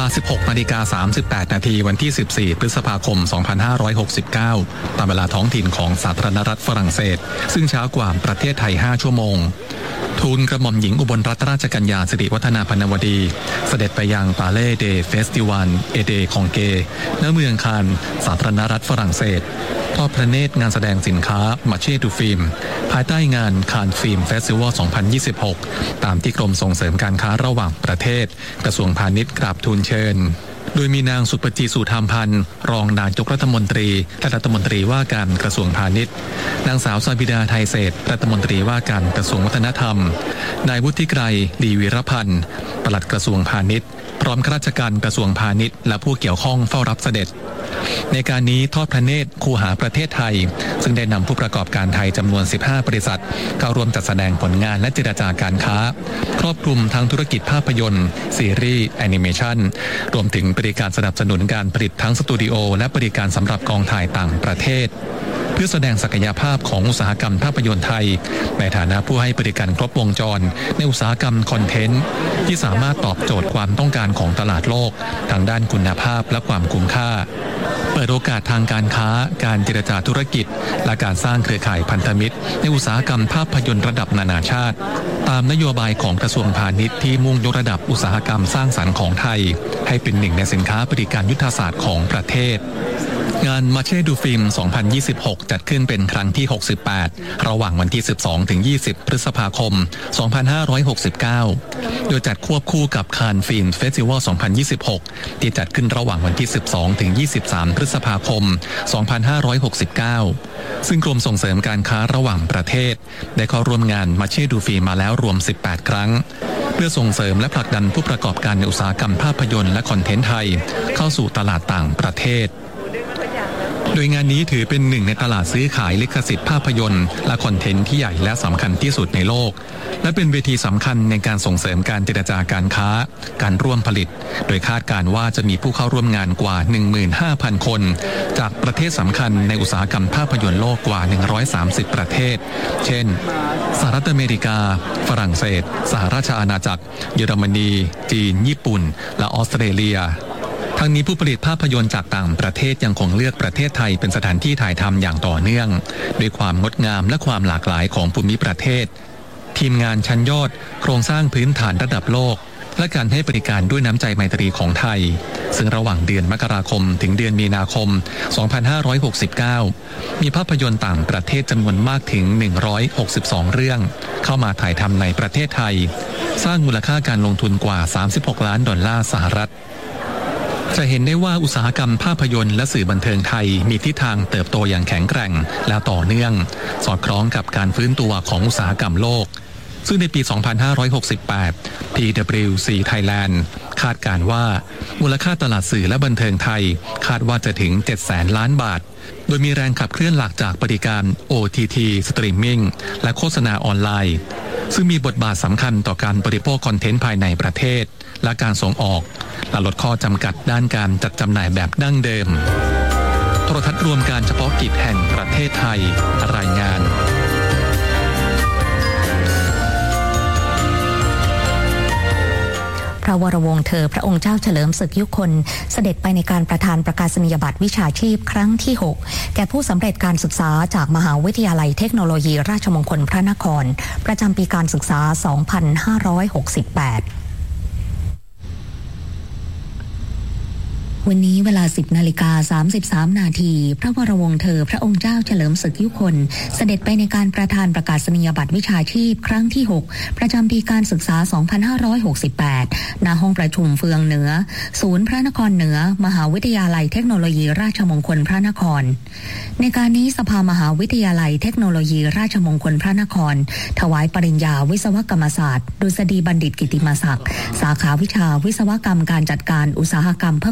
16:38 นาทีวันที่14พฤษภาคม2569ตามเวลาท้องถิ่นของสาธารณรัฐฝรั่งเศสซึ่งช้ากว่าประเทศไทย5ชั่วโมงทูลกระหม่อมหญิงอุบลรัตนราชกัญญาสิริวัฒนาพนวดีเสด็จไปยังปาเล่เดเฟสติวัลเอเดคองเกณเมืองคานสาธารณรัฐฝรั่งเศสทอดพระเนตรงานแสดงสินค้ามาเช่ดูฟิล์มภายใต้งานคานฟิล์มเฟสติวัล 2026 ตามที่กรมส่งเสริมการค้าระหว่างประเทศกระทรวงพาณิชย์กราบทูลเชิญโดยมีนางสุปจีสุธรรมพันธ์รองนายกรัฐมนตรีและรัฐมนตรีว่าการกระทรวงพาณิชย์นางสาวซาบิดาไทยเศรษฐ์รัฐมนตรีว่าการกระทรวงวัฒนธรรมนายวุฒิไกรลีวีรพันธ์ปลัดกระทรวงพาณิชย์พร้อมข้าราชการกระทรวงพาณิชย์และผู้เกี่ยวข้องเฝ้ารับเสด็จในการนี้ทอดพระเนตรคูหาประเทศไทยซึ่งได้นำผู้ประกอบการไทยจำนวน15บริษัทเข้าร่วมจัดแสดงผลงานและเจรจาการค้าครอบคลุมทั้งธุรกิจภาพยนตร์ซีรีส์แอนิเมชันรวมถึงบริการสนับสนุนการผลิตทั้งสตูดิโอและบริการสำหรับกองถ่ายต่างประเทศเพื่อแสดงศักยภาพของอุตสาหกรรมภาพยนตร์ไทยในฐานะผู้ให้บริการครบวงจรในอุตสาหกรรมคอนเทนต์ที่สามารถตอบโจทย์ความต้องการของตลาดโลกทางด้านคุณภาพและความคุ้มค่าเปิดโอกาสทางการค้าการเจรจาธุรกิจและการสร้างเครือข่ายพันธมิตรในอุตสาหกรรมภาพยนตร์ระดับนานาชาติตามนโยบายของกระทรวงพาณิชย์ที่มุ่งยกระดับอุตสาหกรรมสร้างสรรค์ของไทยให้เป็นหนึ่งในสินค้าบริการยุทธศาสตร์ของประเทศงานมาเช่ดูฟิล์ม 2026 จัดขึ้นเป็นครั้งที่ 68 ระหว่างวันที่ 12-20 พฤษภาคม 2569 โดยจัดควบคู่กับคานฟิล์มเฟสติวัล 2026 ที่จัดขึ้นระหว่างวันที่ 12-23 พฤษภาคม 2569 ซึ่งกรมส่งเสริมการค้าระหว่างประเทศได้เข้าร่วมงานมาเช่ดูฟิล์มมาแล้วรวม 18 ครั้งเพื่อส่งเสริมและผลักดันผู้ประกอบการในอุตสาหกรรมภาพยนตร์และคอนเทนต์ไทยเข้าสู่ตลาดต่างประเทศโดยงานนี้ถือเป็นหนึ่งในตลาดซื้อขายลิขสิทธิ์ภาพยนตร์และคอนเทนต์ที่ใหญ่และสำคัญที่สุดในโลกและเป็นเวทีสำคัญในการส่งเสริมการเจรจาการค้าการร่วมผลิตโดยคาดการณ์ว่าจะมีผู้เข้าร่วมงานกว่า 15,000 คนจากประเทศสำคัญในอุตสาหกรรมภาพยนตร์โลกกว่า130ประเทศเช่นสหรัฐอเมริกาฝรั่งเศสสหราชอาณาจักรเยอรมนีจีนญี่ปุ่นและออสเตรเลียทั้งนี้ผู้ผลิตภาพยนตร์จากต่างประเทศยังคงเลือกประเทศไทยเป็นสถานที่ถ่ายทำอย่างต่อเนื่องด้วยความงดงามและความหลากหลายของภูมิประเทศทีมงานชั้นยอดโครงสร้างพื้นฐานระดับโลกและการให้บริการด้วยน้ำใจไมตรีของไทยซึ่งระหว่างเดือนมกราคมถึงเดือนมีนาคม 2569 มีภาพยนตร์ต่างประเทศจำนวนมากถึง162เรื่องเข้ามาถ่ายทำในประเทศไทยสร้างมูลค่าการลงทุนกว่า$36 ล้านสหรัฐจะเห็นได้ว่าอุตสาหกรรมภาพยนตร์และสื่อบันเทิงไทยมีทิศทางเติบโตอย่างแข็งแกร่งและต่อเนื่องสอดคล้องกับการฟื้นตัวของอุตสาหกรรมโลกซึ่งในปี 2568 PwC Thailand คาดการณ์ว่ามูลค่าตลาดสื่อและบันเทิงไทยคาดว่าจะถึง 700,000 ล้านบาทโดยมีแรงขับเคลื่อนหลักจากบริการ OTT Streaming และโฆษณาออนไลน์ซึ่งมีบทบาทสำคัญต่อการบริโภคคอนเทนต์ภายในประเทศและการส่งออกและลดข้อจำกัดด้านการจัดจำหน่ายแบบดั้งเดิมโทรทัศน์รวมการเฉพาะกิจแห่งประเทศไทยรายงานพระวรวงศ์เธอพระองค์เจ้าเฉลิมศึกยุคลเสด็จไปในการประทานประกาศนียบัตรวิชาชีพครั้งที่ 6 แก่ผู้สำเร็จการศึกษาจากมหาวิทยาลัยเทคโนโลยีราชมงคลพระนครประจำปีการศึกษา 2568วันนี้เวลา 10:33 นาทีพระวรวงศ์เธอพระองค์เจ้าเฉลิมศึกยุคลเสด็จไปในการประทานประกาศนียบัตรวิชาชีพครั้งที่ 6 ประจำปีการศึกษา 2568 ณ ห้องประชุมเฟืองเหนือศูนย์พระนครเหนือมหาวิทยาลัยเทคโนโลยีราชมงคลพระนครในการนี้สภามหาวิทยาลัยเทคโนโลยีราชมงคลพระนครถวายปริญญาวิศวกรรมศาสตร์ดุษฎีบัณฑิตกิตติมศักดิ์สาขาวิชาวิศวกรรมการจัดการอุตสาหกรรมเพื่อความยั่ง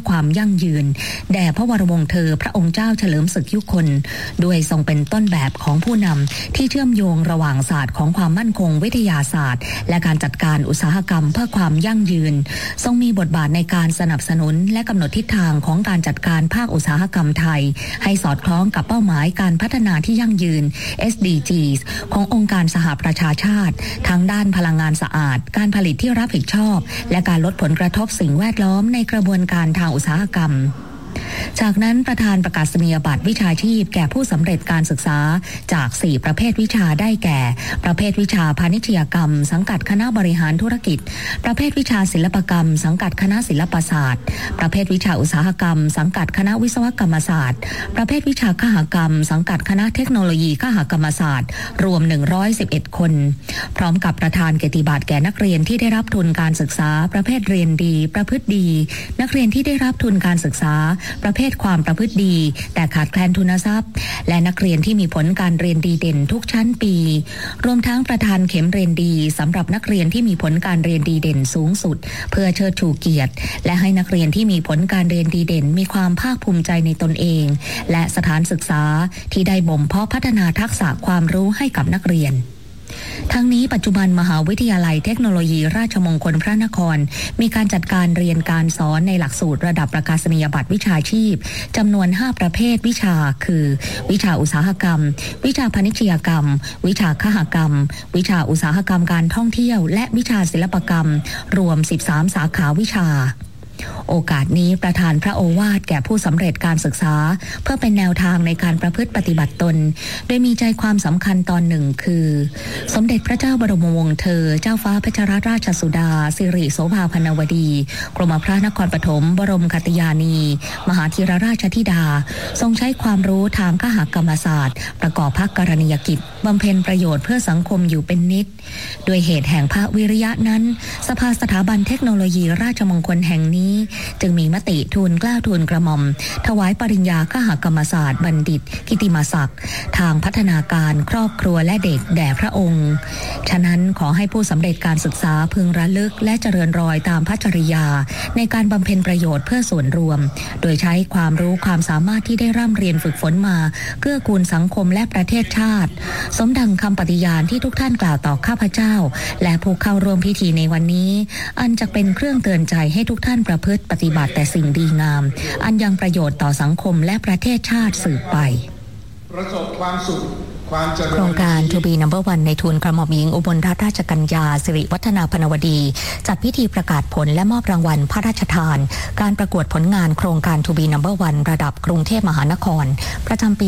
ยั่งยืนแด่พระวรวงศ์เธอพระองค์เจ้าเฉลิมศึกยุคนด้วยทรงเป็นต้นแบบของผู้นำที่เชื่อมโยงระหว่างศาสตร์ของความมั่นคงวิทยาศาสตร์และการจัดการอุตสาหกรรมเพื่อความยั่งยืนทรงมีบทบาทในการสนับสนุนและกำหนดทิศทางของการจัดการภาคอุตสาหกรรมไทยให้สอดคล้องกับเป้าหมายการพัฒนาที่ยั่งยืน SDGs ขององค์การสหประชาชาติทั้งด้านพลังงานสะอาดการผลิตที่รับผิดชอบและการลดผลกระทบสิ่งแวดล้อมในกระบวนการทางอุตสาหกรรมจากนั้นประธานประกาศนียบัตรวิชาชีพแก่ผู้สำเร็จการศึกษาจาก4ประเภทวิชาได้แก่ประเภทวิชาพาณิชยกรรมสังกัดคณะบริหารธุรกิจประเภทวิชาศิลปกรรมสังกัดคณะศิลปศาสตร์ประเภทวิชาอุตสาหกรรมสังกัดคณะวิศวกรรมศาสตร์ประเภทวิชาคหกรรมสังกัดคณะเทคโนโลยีคหกรรมศาสตร์รวม111คนพร้อมกับประธานเกียรติบัตรแก่นักเรียนที่ได้รับทุนการศึกษาประเภทเรียนดีประพฤติดีนักเรียนที่ได้รับทุนการศึกษาประเภทความประพฤติดีแต่ขาดแคลนทุนทรัพย์และนักเรียนที่มีผลการเรียนดีเด่นทุกชั้นปีรวมทั้งประธานเข็มเรียนดีสำหรับนักเรียนที่มีผลการเรียนดีเด่นสูงสุดเพื่อเชิดชูเกียรติและให้นักเรียนที่มีผลการเรียนดีเด่นมีความภาคภูมิใจในตนเองและสถานศึกษาที่ได้บ่มเพาะพัฒนาทักษะความรู้ให้กับนักเรียนทั้งนี้ปัจจุบันมหาวิทยาลัยเทคโนโลยีราชมงคลพระนครมีการจัดการเรียนการสอนในหลักสูตรระดับประกาศนียบัตรวิชาชีพจำนวน5ประเภทวิชาคือวิชาอุตสาหกรรมวิชาพาณิชยกรรมวิชาคหกรรมวิชาอุตสาหกรรมการท่องเที่ยวและวิชาศิลปกรรมรวม13สาขาวิชาโอกาสนี้ประธานพระโอวาทแก่ผู้สำเร็จการศึกษาเพื่อเป็นแนวทางในการประพฤติปฏิบัติตนโดยมีใจความสำคัญตอนหนึ่งคือสมเด็จพระเจ้าบรมวงศ์เธอเจ้าฟ้าพัชรราชสุดาสิริโสภาพรรณวดีกรมพระนครปฐมบรมคติยานีมหาธีรราชธิดาทรงใช้ความรู้ทางคหกรรมศาสตร์ประกอบพระกรณียกิจบำเพ็ญประโยชน์เพื่อสังคมอยู่เป็นนิดด้วยเหตุแห่งพระวิริยะนั้นสภาสถาบันเทคโนโลยีราชมงคลแห่งนี้จึงมีมติทูลเกล้าทูลกระหม่อมถวายปริญญาคหกรรมศาสตร์บัณฑิตกิติมศักดิ์ทางพัฒนาการครอบครัวและเด็กแด่พระองค์ฉะนั้นขอให้ผู้สำเร็จการศึกษาพึงระลึกและเจริญรอยตามพระจริยาในการบำเพ็ญประโยชน์เพื่อส่วนรวมโดยใช้ความรู้ความสามารถที่ได้ร่ำเรียนฝึกฝนมาเกื้อกูลสังคมและประเทศชาติสมดังคำปฏิญาณที่ทุกท่านกล่าวต่อข้าพเจ้าและผู้เข้าร่วมพิธีในวันนี้อันจะเป็นเครื่องเตือนใจให้ทุกท่านประพฤติปฏิบัติแต่สิ่งดีงามอันยังประโยชน์ต่อสังคมและประเทศชาติสืบไปประสบความสุขความเจริญโครงการ To be number one ในทุนกระหม่อมหญิงอุบลรัตนราชกัญญาสิริวัฒนาพนวดีจัดพิธีประกาศผลและมอบรางวัลพระราชทานการประกวดผลงานโครงการ To be number one ระดับกรุงเทพมหานครประจำปี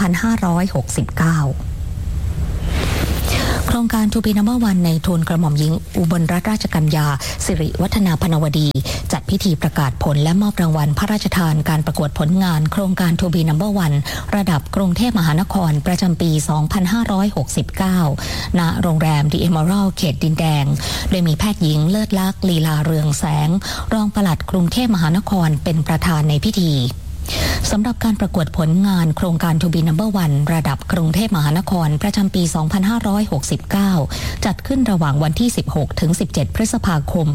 2569โครงการ To be number one ในทุนกระหม่อมหญิงอุบลรัตนราชกัญญาสิริวัฒนาพนวดีจัดพิธีประกาศผลและมอบรางวัลพระราชทานการประกวดผลงานโครงการ To be number one ระดับกรุงเทพมหานครประจำปี 2569 ณ โรงแรม The Emerald เขตดินแดงโดยมีแพทย์หญิงเลิศลักษณ์ลีลาเรืองแสงรองปลัดกรุงเทพมหานครเป็นประธานในพิธีสำหรับการประกวดผลงานโครงการ To be number one ระดับกรุงเทพมหานครประจำปี 2569 จัดขึ้นระหว่างวันที่ 16 ถึง 17 พฤษภาคม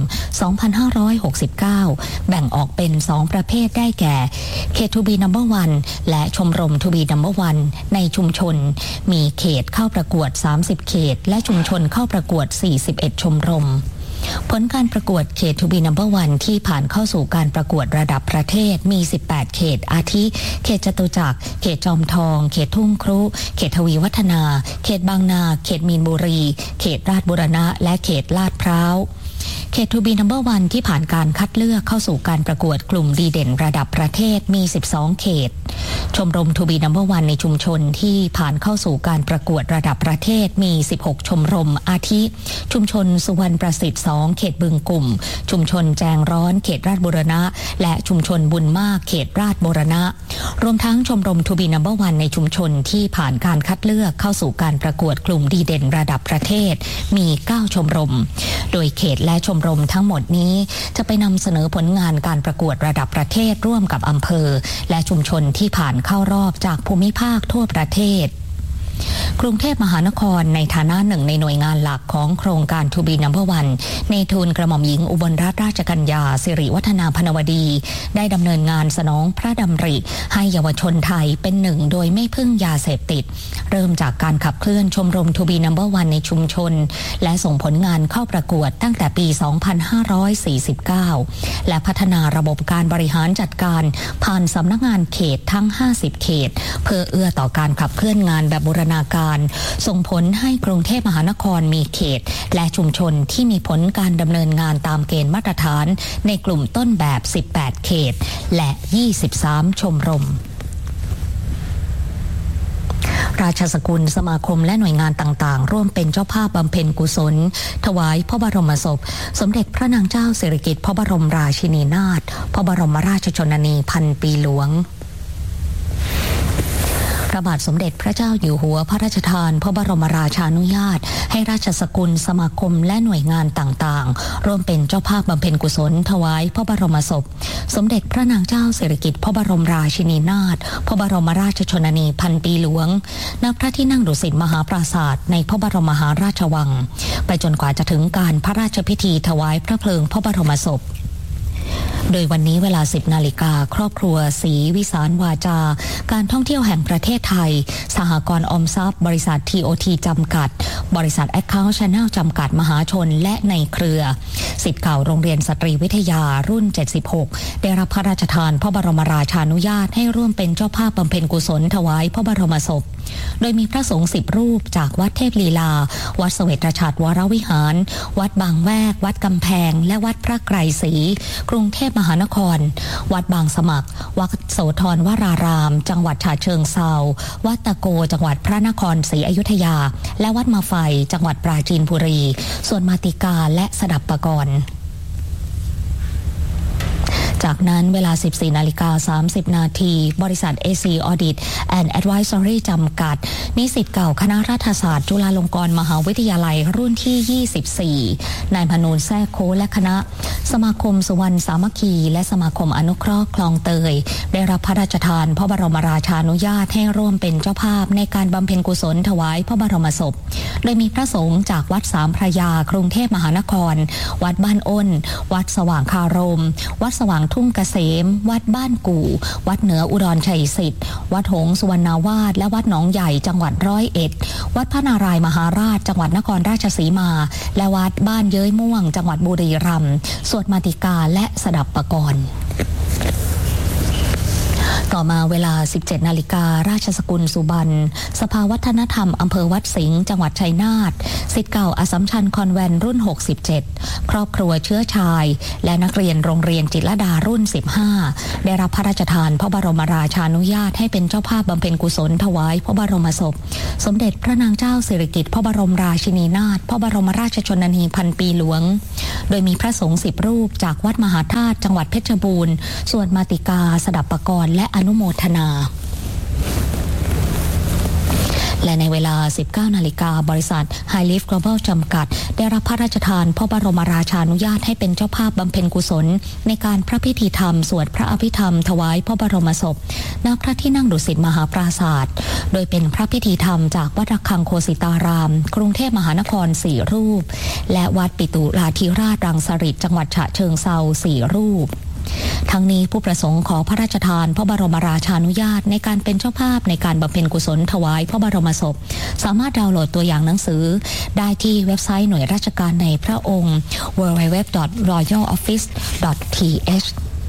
2569 แบ่งออกเป็น 2 ประเภทได้แก่เขต To be number one และชมรม To be number one ในชุมชนมีเขตเข้าประกวด 30 เขตและชุมชนเข้าประกวด 41 ชมรมผลการประกวดเขต To be number one ที่ผ่านเข้าสู่การประกวดระดับประเทศมี 18 เขตอาทิเขตจตุจักรเขตจอมทองเขตทุ่งครุเขตทวีวัฒนาเขตบางนาเขตมีนบุรีเขตราชบุรณะและเขตลาดพร้าวเขต To be number one ที่ผ่านการคัดเลือกเข้าสู่การประกวดกลุ่มดีเด่นระดับประเทศมี 12 เขตชมรม To be number one ในชุมชนที่ผ่านเข้าสู่การประกวดระดับประเทศมี 16 ชมรมอาทิชุมชนสุวรรณประสิทธิ์2เขตบึงกลุ่มชุมชนแจงร้อนเขตราชบุรณะและชุมชนบุญมากเขตราชบุรณะรวมทั้งชมรม To be number one ในชุมชนที่ผ่านการคัดเลือกเข้าสู่การประกวดกลุ่มดีเด่นระดับประเทศมี9ชมรมโดยเขตและชมรมทั้งหมดนี้จะไปนำเสนอผลงานการประกวดระดับประเทศร่วมกับอำเภอและชุมชนที่ผ่านเข้ารอบจากภูมิภาคทั่วประเทศกรุงเทพมหานครในฐานะหนึ่งในหน่วยงานหลักของโครงการ To be number one ในทูลกระหม่อมหญิงอุบลรัตนราชกัญญาสิริวัฒนาพนวดีได้ดำเนินงานสนองพระดำริให้เยาวชนไทยเป็นหนึ่งโดยไม่พึ่งยาเสพติดเริ่มจากการขับเคลื่อนชมรม To be number one ในชุมชนและส่งผลงานเข้าประกวดตั้งแต่ปี 2549 และพัฒนาระบบการบริหารจัดการผ่านสำนักงานเขตทั้ง 50 เขตเพื่อเอื้อต่อการขับเคลื่อนงานแบบบูรณาการส่งผลให้กรุงเทพมหานครมีเขตและชุมชนที่มีผลการดำเนินงานตามเกณฑ์มาตรฐานในกลุ่มต้นแบบ 18 เขตและ23ชมรมราชสกุลสมาคมและหน่วยงานต่างๆร่วมเป็นเจ้าภาพบำเพ็ญกุศลถวายพระบรมศพสมเด็จพระนางเจ้าสิริกิติ์พระบรมราชินีนาถพระบรมราชชนนีพันปีหลวงพระบาทสมเด็จพระเจ้าอยู่หัวพระราชทานพระบรมราชานุญาตให้ราชสกุลสมาคมและหน่วยงานต่างๆร่วมเป็นเจ้าภาพบำเพ็ญกุศลถวายพระบรมศพสมเด็จพระนางเจ้าสิริกิติ์พระบรมราชินีนาถพระบรมราชชนนีพันปีหลวงณพระที่นั่งดุสิตมหาปราสาทในพระบรมมหาราชวังไปจนกว่าจะถึงการพระราชพิธีถวายพระเพลิงพระบรมศพโดยวันนี้เวลา 10 นาฬิกาครอบครัวศรีวิสารวาจาการท่องเที่ยวแห่งประเทศไทยสหกรณ์ออมทรัพย์บริษัท TOT จำกัดบริษัท Account Channel จำกัดมหาชนและในเครือศิษย์เก่าโรงเรียนสตรีวิทยารุ่น 76ได้รับพระราชทานพระบรมราชานุญาตให้ร่วมเป็นเจ้าภาพบำเพ็ญกุศลถวายพระบรมศพโดยมีพระสงฆ์10 รูปจากวัดเทพลีลาวัดเสวตฉัตรวรวิหารวัดบางแวกวัดกำแพงและวัดพระไกรศรีกรุงเทพมหานครวัดบางสมัครวัดโสธรวรารามจังหวัดฉะเชิงเทราวัดตะโกจังหวัดพระนครศรีอยุธยาและวัดมาไฟจังหวัดปราจีนบุรีส่วนมาติกาและสดับปกรณ์จากนั้นเวลา 14:30 นาทีบริษัท AC Audit and Advisory จำกัดนิสิตเก่าคณะรัฐศาสตร์จุฬาลงกรณ์มหาวิทยาลัยรุ่นที่ 24นายพนูนแซ่โคและคณะสมาคมสุวรรณสามัคคีและสมาคมอนุเคราะห์คลองเตยได้รับพระราชทานพระบรมราชานุญาตให้ร่วมเป็นเจ้าภาพในการบำเพ็ญกุศลถวายพระบรมศพโดยมีพระสงฆ์จากวัดสามพระยากรุงเทพมหานครวัดบ้านอ้นวัดสว่างคารมวัดสว่างทุ่งเกษมวัดบ้านกู่วัดเหนืออุดรชัยสิทธิ์วัดหงส์สุวรรณาวาสและวัดหนองใหญ่จังหวัด101วัดพระนารายมหาราชจังหวัดนครราชสีมาและวัดบ้านเย้ยม่วงจังหวัดบุรีรัมย์สวดมาติกาและสดับปกรณ์ต่อมาเวลา 17 นาฬิการาชสกุลสุบรรณสภาวัฒนธรรมอำเภอวัดสิงห์จังหวัดชัยนาทศิษย์เก่าอัสสัมชัญคอนแวนต์รุ่น 67ครอบครัวเชื้อชายและนักเรียนโรงเรียนจิตรลดารุ่น 15ได้รับพระราชทานพระบรมราชานุญาตให้เป็นเจ้าภาพบำเพ็ญกุศลถวายพระบรมศพสมเด็จพระนางเจ้าสิริกิติ์พระบรมราชินีนาถพระบรมราชชนนีพันปีหลวงโดยมีพระสงฆ์10 รูปจากวัดมหาธาตุจังหวัดเพชรบูรณ์ส่วนมาติกาสดับปกรณ์และอนุโมทนาและในเวลา 19 นาฬิกาบริษัท High Life Global จำกัดได้รับพระราชทานพระบรมราชานุญาตให้เป็นเจ้าภาพบำเพ็ญกุศลในการพระพิธีธรรมสวดพระอภิธรรมถวายพระบรมศพณพระที่นั่งดุสิตมหาปราสาทโดยเป็นพระพิธีธรรมจากวัดระฆังโคสิตารามกรุงเทพมหานคร4 รูปและวัดปิตุลาธิราชรังสฤษฎ์จังหวัดฉะเชิงเทรา4 รูปทั้งนี้ผู้ประสงค์ขอพระราชทานพระบรมราชานุญาตในการเป็นเจ้าภาพในการบำเพ็ญกุศลถวายพระบรมศพสามารถดาวน์โหลดตัวอย่างหนังสือได้ที่เว็บไซต์หน่วยราชการในพระองค์ www.royaloffice.th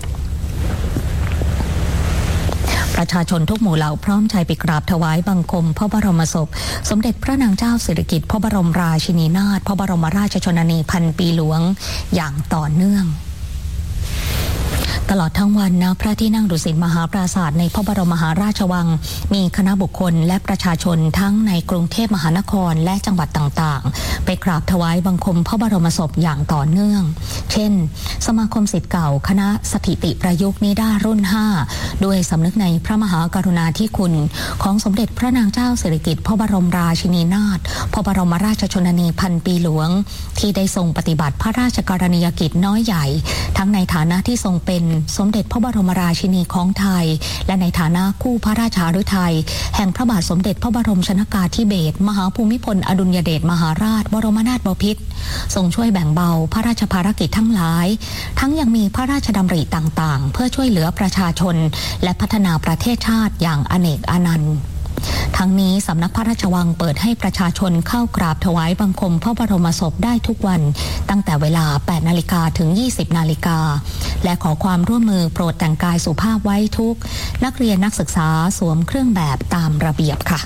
ประชาชนทุกหมู่เหล่าพร้อมใจไปกราบถวายบังคมพระบรมศพสมเด็จพระนางเจ้าสิริกิติ์พระบรมราชินีนาถพระบรมราชชนนีพันปีหลวงอย่างต่อเนื่องตลอดทั้งวันณพระที่นั่งดุสิตมหาปราสาทในพระบรมมหาราชวังมีคณะบุคคลและประชาชนทั้งในกรุงเทพมหานครและจังหวัดต่างๆไปกราบถวายบังคมพระบรมศพอย่างต่อเนื่องเช่นสมาคมศิษย์เก่าคณะสถิติประยุกต์นิด้ารุ่น 5ด้วยสำนึกในพระมหากรุณาธิคุณของสมเด็จพระนางเจ้าสิริกิติ์พระบรมราชินีนาถพระบรมราชชนนีพันปีหลวงที่ได้ทรงปฏิบัติพระราชกรณียกิจน้อยใหญ่ทั้งในฐานะที่ทรงเป็นสมเด็จพระบรมราชินีของไทยและในฐานะคู่พระราชาฤทัยแห่งพระบาทสมเด็จพระบรมชนกาธิเบศรมหาภูมิพลอดุลยเดชมหาราชบรมนาถบพิตรทรงช่วยแบ่งเบาพระราชภารกิจทั้งหลายทั้งยังมีพระราชดำริต่างๆเพื่อช่วยเหลือประชาชนและพัฒนาประเทศชาติอย่างอเนกอนันต์ทั้งนี้สำนักพระราชวังเปิดให้ประชาชนเข้ากราบถวายบังคมพระบรมศพได้ทุกวันตั้งแต่เวลา 8 นาฬิกาถึง 20 นาฬิกาและขอความร่วมมือโปรดแต่งกายสุภาพไว้ทุกนักเรียนนักศึกษาสวมเครื่องแบบตามระเบียบค่ะ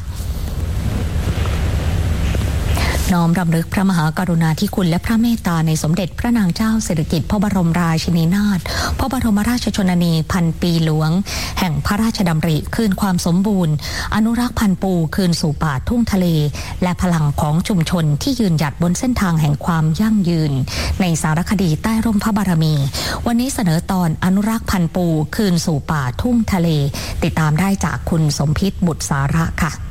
น้อมรำลึกพระมหากรุณาธิคุณและพระเมตตาในสมเด็จพระนางเจ้าสิริกิติ์พระบรมราชินีนาถพระบรมราชชนนีพันปีหลวงแห่งพระราชดำริคืนความสมบูรณ์อนุรักษ์พันธุ์ปูคืนสู่ป่าทุ่งทะเลและพลังของชุมชนที่ยืนหยัดบนเส้นทางแห่งความยั่งยืนในสารคดีใต้ร่มพระบารมีวันนี้เสนอตอนอนุรักษ์พันธุ์ปูคืนสู่ป่าทุ่งทะเลติดตามได้จากคุณสมพิษบุตรสาระค่ะ